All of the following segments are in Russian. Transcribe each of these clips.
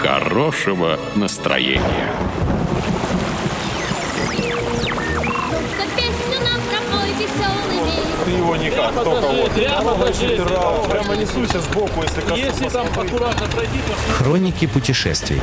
хорошего настроения. Ты его никак, только вот. Прямо несуйся сбоку, если коснусь. Если там аккуратно пройти, то... Хроники путешествий.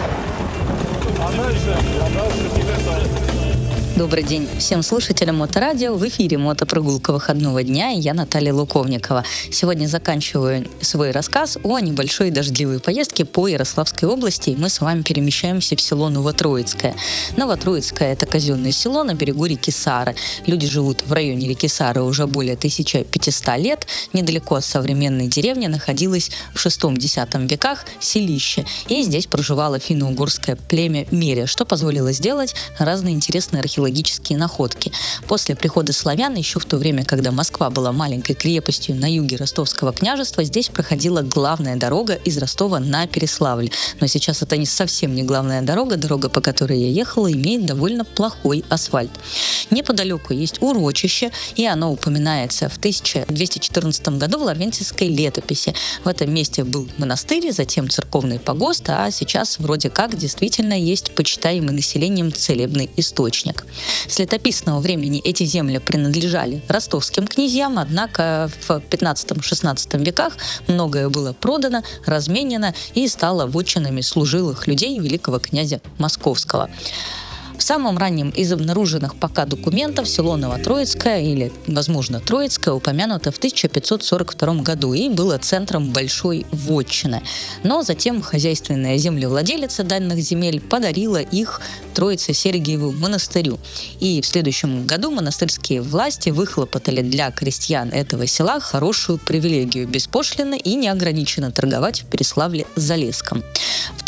Добрый день всем слушателям Моторадио. В эфире мотопрогулка выходного дня, и я Наталья Луковникова. Сегодня заканчиваю свой рассказ о небольшой дождливой поездке по Ярославской области. Мы с вами перемещаемся в село Новотроицкое. Новотроицкое — это казенное село на берегу реки Сары. Люди живут в районе реки Сары уже более 1500 лет. Недалеко от современной деревни находилось в VI-X веках селище. И здесь проживало финно-угорское племя Меря, что позволило сделать разные интересные археологические находки. После прихода славян, еще в то время, когда Москва была маленькой крепостью на юге Ростовского княжества, здесь проходила главная дорога из Ростова на Переславль. Но сейчас это совсем не главная дорога. Дорога, по которой я ехала, имеет довольно плохой асфальт. Неподалеку есть урочище, и оно упоминается в 1214 году в Лаврентийской летописи. В этом месте был монастырь, затем церковный погост, а сейчас вроде как действительно есть почитаемый населением целебный источник. С летописного времени эти земли принадлежали ростовским князьям, однако в 15-16 веках многое было продано, разменено и стало вотчинами служилых людей великого князя Московского. В самом раннем из обнаруженных пока документов село Новотроицкое, или, возможно, Троицкое, упомянуто в 1542 году и было центром большой вотчины. Но затем хозяйственная землевладелица данных земель подарила их Троице-Сергиеву монастырю. И в следующем году монастырские власти выхлопотали для крестьян этого села хорошую привилегию — беспошлино и неограниченно торговать в Переславле-Залесском. В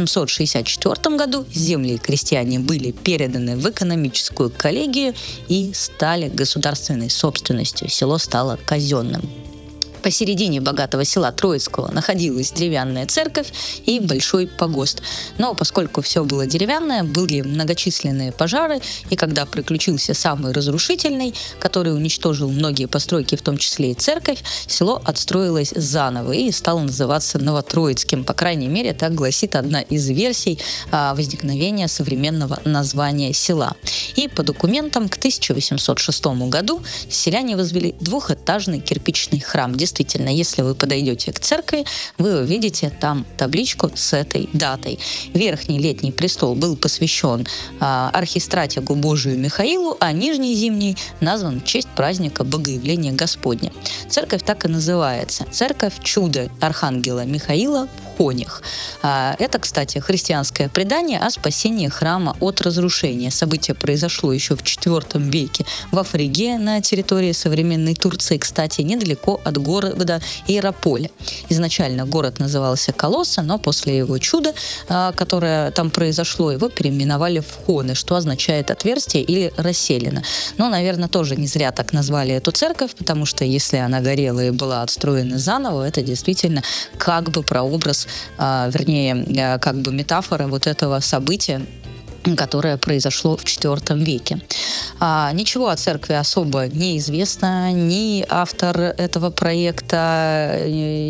1764 году земли крестьяне были переданы в экономическую коллегию и стали государственной собственностью. Село стало казенным. Посередине богатого села Троицкого находилась деревянная церковь и большой погост. Но поскольку все было деревянное, были многочисленные пожары, и когда приключился самый разрушительный, который уничтожил многие постройки, в том числе и церковь, село отстроилось заново и стало называться Новотроицким. По крайней мере, так гласит одна из версий возникновения современного названия села. И по документам к 1806 году селяне возвели двухэтажный кирпичный храм. Действительно, если вы подойдете к церкви, вы увидите там табличку с этой датой. Верхний летний престол был посвящен архистратигу Божию Михаилу, а нижний зимний назван в честь праздника Богоявления Господня. Церковь так и называется — Церковь Чуда Архангела Михаила в Хонях. Это, кстати, христианское предание о спасении храма от разрушения. Событие произошло еще в IV веке во Фриге, на территории современной Турции, кстати, недалеко от города Иераполя. Изначально город назывался Колосса, но после его чуда, которое там произошло, его переименовали в Хоны, что означает отверстие или расселено. Но, наверное, тоже не зря так назвали эту церковь, потому что если она горела и была отстроена заново, это действительно как бы прообраз, вернее, как бы метафора вот этого события, которое произошло в IV веке. Ничего о церкви особо не известно, ни автор этого проекта,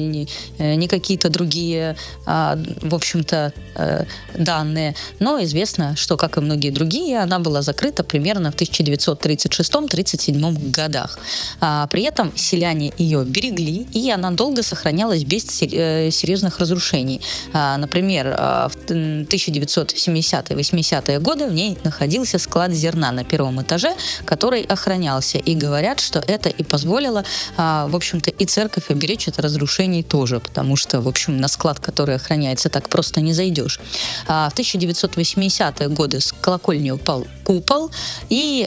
ни какие-то другие, в общем-то, данные. Но известно, что, как и многие другие, она была закрыта примерно в 1936-37 годах. При этом селяне ее берегли, и она долго сохранялась без серьезных разрушений. Например, в 1970-80 годы в ней находился склад зерна на первом этаже, который охранялся. И говорят, что это и позволило, в общем-то, и церковь оберечь от разрушений тоже, потому что, в общем, на склад, который охраняется, так просто не зайдешь. В 1980-е годы с колокольни упал купол, и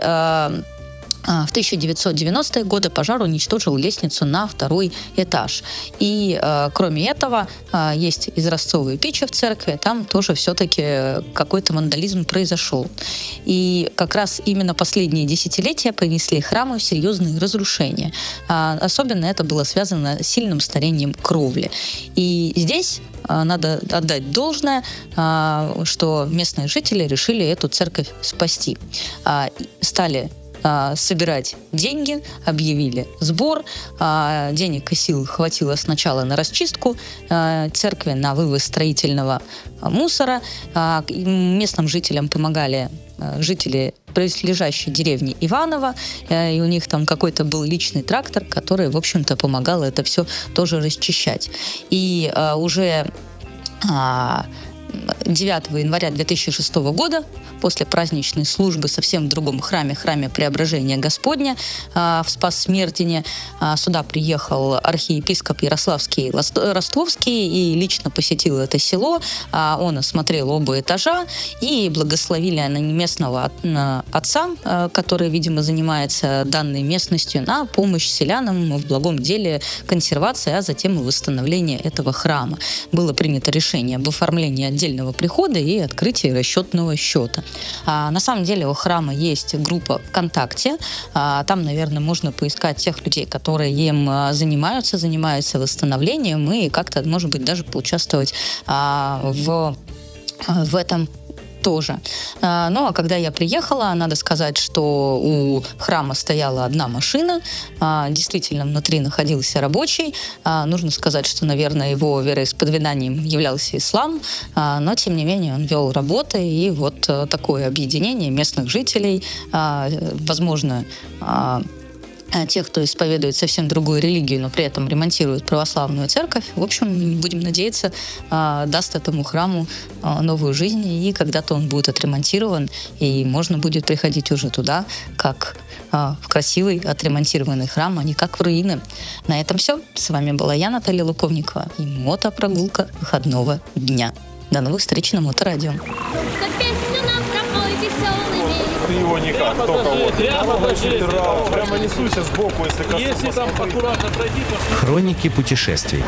в 1990-е годы пожар уничтожил лестницу на второй этаж. И кроме этого, есть изразцовые печи в церкви, там тоже все-таки какой-то вандализм произошел. И как раз именно последние десятилетия принесли храму серьезные разрушения. Особенно это было связано с сильным старением кровли. И здесь надо отдать должное, что местные жители решили эту церковь спасти. Стали собирать деньги, объявили сбор. Денег и сил хватило сначала на расчистку церкви, на вывоз строительного мусора. Местным жителям помогали жители близлежащей деревни Иваново, и у них там какой-то был личный трактор, который, в общем-то, помогал это все тоже расчищать. И уже 9 января 2006 года, после праздничной службы совсем в другом храме Преображения Господня в Спас-Смертине, сюда приехал архиепископ Ярославский Ростовский и лично посетил это село. Он осмотрел оба этажа, и благословили они местного отца, который, видимо, занимается данной местностью, на помощь селянам в благом деле консервации, а затем и восстановления этого храма. Было принято решение об оформлении отдельного прихода и открытии расчетного счета. На самом деле у храма есть группа ВКонтакте. Там, наверное, можно поискать тех людей, которые им занимаются восстановлением, и как-то, может быть, даже поучаствовать в этом тоже. Ну, а когда я приехала, надо сказать, что у храма стояла одна машина. Действительно, внутри находился рабочий. Нужно сказать, что, наверное, его вероисповеданием являлся ислам, но, тем не менее, он вел работы, и вот такое объединение местных жителей, возможно, тех, кто исповедует совсем другую религию, но при этом ремонтирует православную церковь, в общем, будем надеяться, даст этому храму новую жизнь, и когда-то он будет отремонтирован, и можно будет приходить уже туда, как в красивый отремонтированный храм, а не как в руины. На этом все. С вами была я, Наталья Луковникова, и мотопрогулка выходного дня. До новых встреч на Моторадио. Ты его никак, только вот. Прямо несуйся сбоку, если коснусь. Если там аккуратно пройти, то... Хроники путешествий.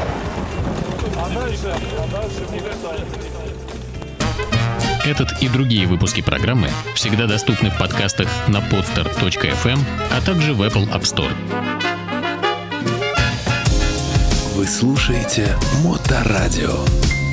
Этот и другие выпуски программы всегда доступны в подкастах на podster.fm, а также в Apple App Store. Вы слушаете Моторадио.